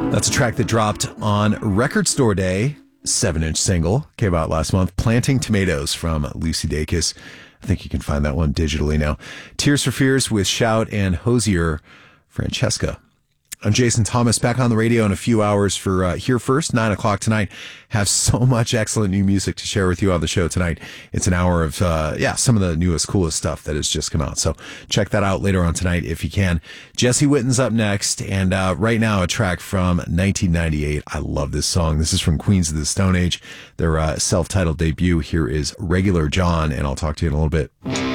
That's a track that dropped on Record Store Day, 7-inch single, came out last month, Planting Tomatoes from Lucy Dacus. I think you can find that one digitally now. Tears for Fears with Shout and Hosier, Francesca. I'm Jason Thomas, back on the radio in a few hours for Here First, 9 o'clock tonight. Have so much excellent new music to share with you on the show tonight. It's an hour of, some of the newest, coolest stuff that has just come out. So check that out later on tonight if you can. Jesse Witten's up next, and right now a track from 1998. I love this song. This is from Queens of the Stone Age, their self-titled debut. Here is Regular John, and I'll talk to you in a little bit.